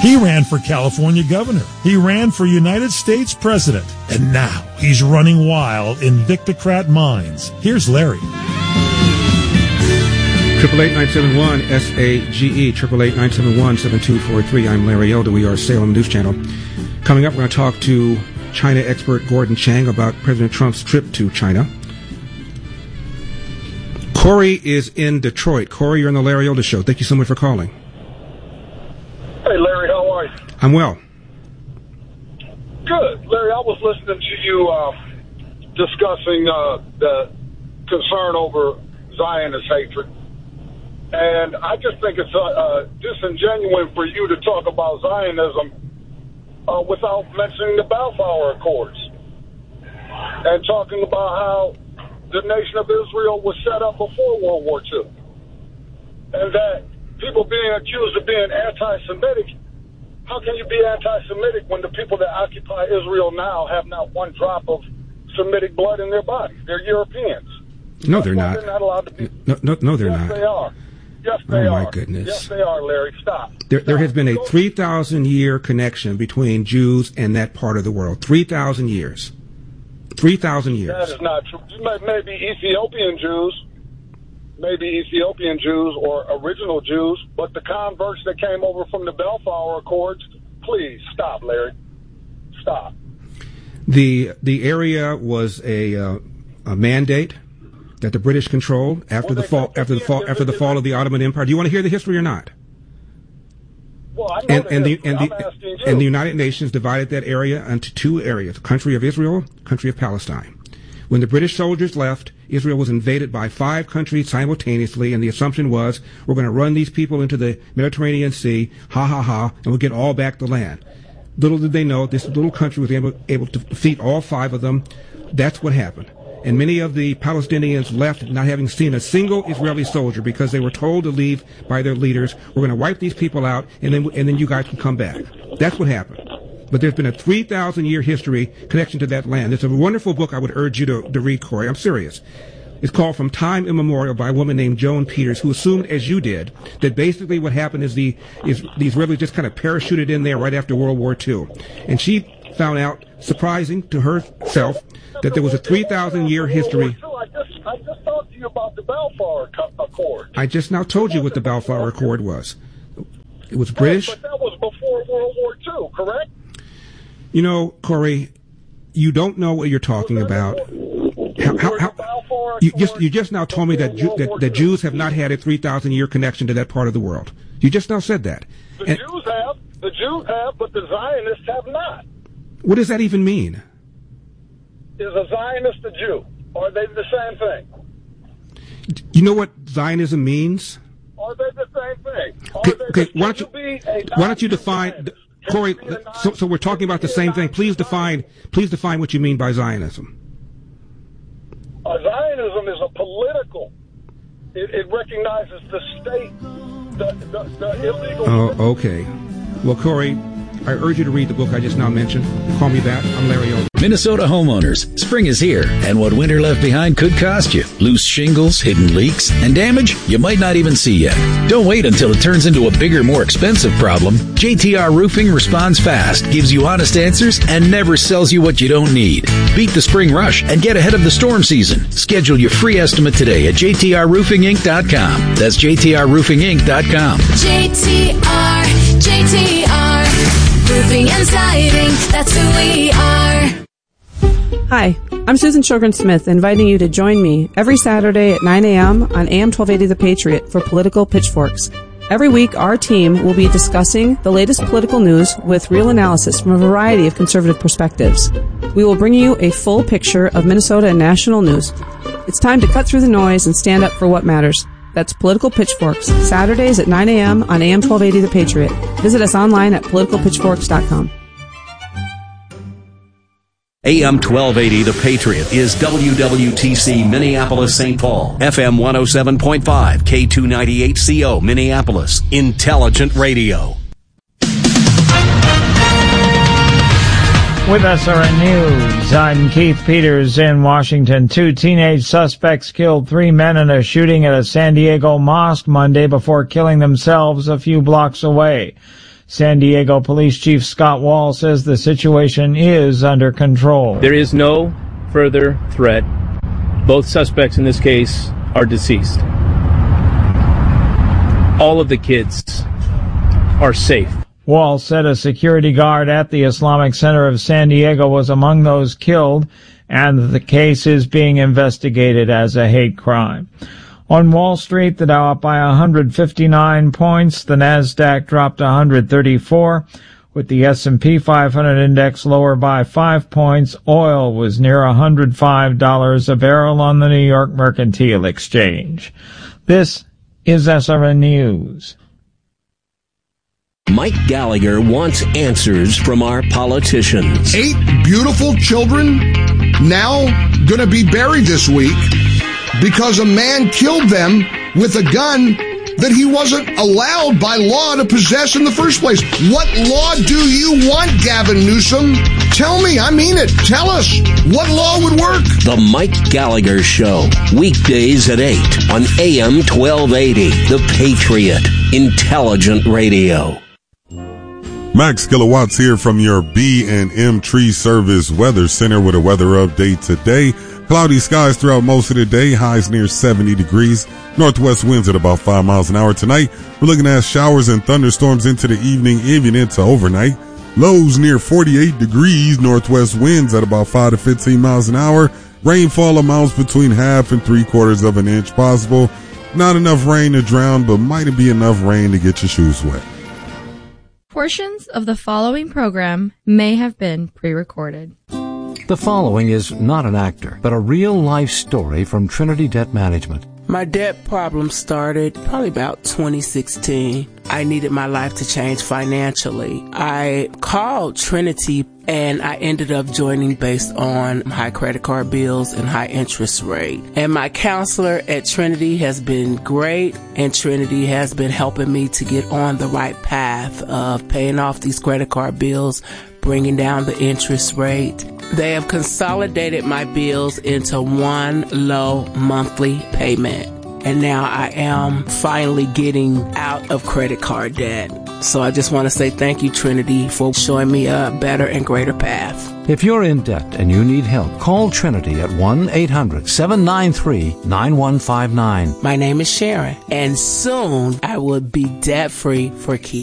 He ran for California governor. He ran for United States president. And now he's running wild in Victocrat minds. Here's Larry. 888-971-SAGE, 888-971-7243. I'm Larry Elder. We are Salem News Channel. Coming up, we're going to talk to China expert Gordon Chang about President Trump's trip to China. Corey is in Detroit. Corey, you're on the Larry Elder Show. Thank you so much for calling. Hey, Larry, how are you? I'm well. Good. Larry, I was listening to you discussing the concern over Zionist hatred. And I just think it's disingenuous for you to talk about Zionism without mentioning the Balfour Accords and talking about how the nation of Israel was set up before World War II. And that people being accused of being anti-Semitic, how can you be anti-Semitic when the people that occupy Israel now have not one drop of Semitic blood in their bodies? They're Europeans. No, they're not. They're not allowed to be. No, they're not. Yes, they are. Yes, they are. Oh, my goodness. Yes, they are, Larry. Stop. There has been a 3,000-year connection between Jews and that part of the world. 3,000 years. 3,000 years. That is not true. Maybe Ethiopian Jews or original Jews, but the converts that came over from the Balfour Accords, please stop, Larry. Stop. The area was a mandate that the British controlled after the fall of the Ottoman Empire. Do you want to hear the history or not? Well, I know and the United Nations divided that area into two areas: country of Israel, country of Palestine. When the British soldiers left, Israel was invaded by 5 countries simultaneously, and the assumption was we're going to run these people into the Mediterranean Sea, and we'll get all back the land. Little did they know this little country was able to defeat all 5 of them. That's what happened. And many of the Palestinians left not having seen a single Israeli soldier because they were told to leave by their leaders. We're going to wipe these people out, and then you guys can come back. That's what happened. But there's been a 3,000-year history connection to that land. It's a wonderful book I would urge you to read, Corey. I'm serious. It's called From Time Immemorial by a woman named Joan Peters, who assumed, as you did, that basically what happened is the Israelis just kind of parachuted in there right after World War II. And she found out, surprising to herself, that there was a 3,000-year history. I just talked to you about the Balfour Accord. I just now told you what the Balfour Accord was. It was British. But that was before World War II, correct? You know, Corey, you don't know what you're talking about. You just now told me that Jews have not had a 3,000-year connection to that part of the world. You just now said that. The Jews have, but the Zionists have not. What does that even mean? Is a Zionist a Jew? Are they the same thing? You know what Zionism means? Are they the same thing? Okay, why don't you define, Corey? So we're talking about the same thing. Please define what you mean by Zionism. Zionism is a political. It recognizes the state, the illegal. Oh, okay. Well, Corey, I urge you to read the book I just now mentioned. Call me back. I'm Larry Elder. Minnesota homeowners, spring is here, and what winter left behind could cost you. Loose shingles, hidden leaks, and damage you might not even see yet. Don't wait until it turns into a bigger, more expensive problem. JTR Roofing responds fast, gives you honest answers, and never sells you what you don't need. Beat the spring rush and get ahead of the storm season. Schedule your free estimate today at jtrroofinginc.com. That's jtrroofinginc.com. JTR Roofing and Siding, that's who we are. Hi, I'm Susan Sjogren-Smith, inviting you to join me every Saturday at 9 a.m. on AM 1280 The Patriot for Political Pitchforks. Every week, our team will be discussing the latest political news with real analysis from a variety of conservative perspectives. We will bring you a full picture of Minnesota and national news. It's time to cut through the noise and stand up for what matters. That's Political Pitchforks, Saturdays at 9 a.m. on AM 1280 The Patriot. Visit us online at politicalpitchforks.com. AM 1280 The Patriot is WWTC Minneapolis St. Paul, FM 107.5, K298CO Minneapolis, Intelligent Radio. With SRN News, I'm Keith Peters in Washington. 2 teenage suspects killed 3 men in a shooting at a San Diego mosque Monday before killing themselves a few blocks away. San Diego Police Chief Scott Wall says the situation is under control. There is no further threat. Both suspects in this case are deceased. All of the kids are safe. Wall said a security guard at the Islamic Center of San Diego was among those killed, and the case is being investigated as a hate crime. On Wall Street, the Dow up by 159 points, the Nasdaq dropped 134, with the S&P 500 index lower by 5 points. Oil was near $105 a barrel on the New York Mercantile Exchange. This is SRN News. Mike Gallagher wants answers from our politicians. 8 beautiful children now going to be buried this week because a man killed them with a gun that he wasn't allowed by law to possess in the first place. What law do you want, Gavin Newsom? Tell me. I mean it. Tell us. What law would work? The Mike Gallagher Show. Weekdays at 8 on AM 1280. The Patriot. Intelligent Radio. Max Kilowatts here from your B&M Tree Service Weather Center with a weather update today. Cloudy skies throughout most of the day, highs near 70 degrees. Northwest winds at about 5 miles an hour tonight. We're looking at showers and thunderstorms into the evening, even into overnight. Lows near 48 degrees, northwest winds at about 5 to 15 miles an hour. Rainfall amounts between 1/2 and 3/4 of an inch possible. Not enough rain to drown, but might be enough rain to get your shoes wet. Portions of the following program may have been pre-recorded. The following is not an actor, but a real-life story from Trinity Debt Management. My debt problem started probably about 2016. I needed my life to change financially. I called Trinity and I ended up joining based on high credit card bills and high interest rate. And my counselor at Trinity has been great, and Trinity has been helping me to get on the right path of paying off these credit card bills, bringing down the interest rate. They have consolidated my bills into one low monthly payment. And now I am finally getting out of credit card debt. So I just want to say thank you, Trinity, for showing me a better and greater path. If you're in debt and you need help, call Trinity at 1-800-793-9159. My name is Sharon, and soon I will be debt-free for keeps.